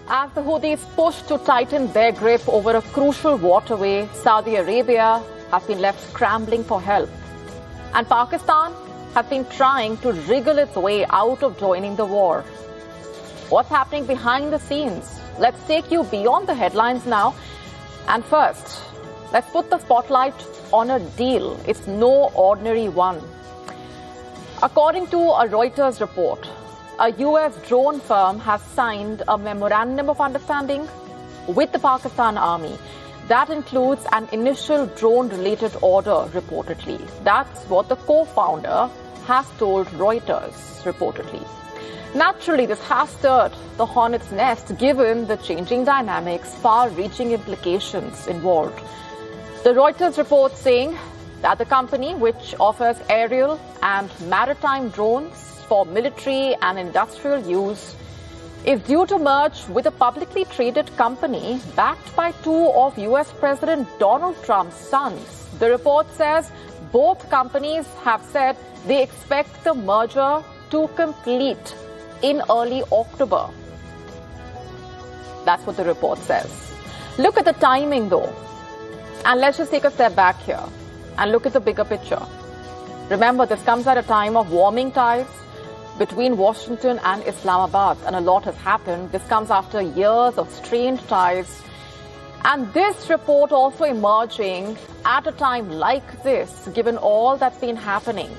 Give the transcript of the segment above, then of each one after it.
As the Houthis push to tighten their grip over a crucial waterway, Saudi Arabia has been left scrambling for help. And Pakistan has been trying to wriggle its way out of joining the war. What's happening behind the scenes? Let's take you beyond the headlines now. And first, let's put the spotlight on a deal. It's no ordinary one. According to a Reuters report, a U.S. drone firm has signed a memorandum of understanding with the Pakistan Army. That includes an initial drone-related order, reportedly. That's what the co-founder has told Reuters, reportedly. Naturally, this has stirred the hornet's nest given the changing dynamics, far-reaching implications involved. The Reuters report saying that the company, which offers aerial and maritime drones for military and industrial use, is due to merge with a publicly traded company backed by two of U.S. President Donald Trump's sons. The report says both companies have said they expect the merger to complete in early October. That's what the report says. Look at the timing, though. And let's just take a step back here and look at the bigger picture. Remember, this comes at a time of warming ties between Washington and Islamabad, and a lot has happened. This comes after years of strained ties. And this report also emerging at a time like this, given all that's been happening.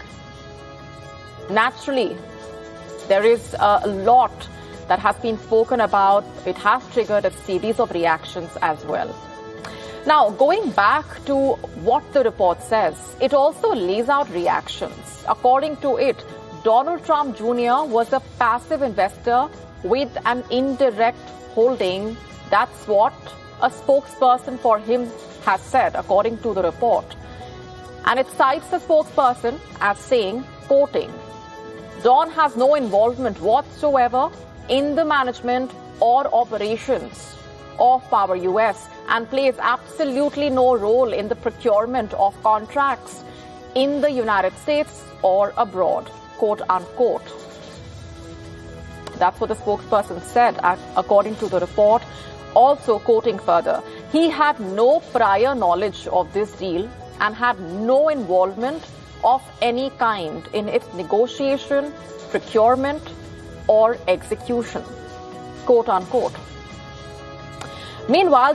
Naturally, there is a lot that has been spoken about. It has triggered a series of reactions as well. Now, going back to what the report says, it also lays out reactions. According to it, Donald Trump Jr. was a passive investor with an indirect holding. That's what a spokesperson for him has said, according to the report. And it cites the spokesperson as saying, quoting, "Don has no involvement whatsoever in the management or operations of Power US and plays absolutely no role in the procurement of contracts in the United States or abroad," quote unquote. That's what the spokesperson said, according to the report. Also quoting further, he had no prior knowledge of this deal and had no involvement of any kind in its negotiation, procurement, or execution, quote unquote. Meanwhile,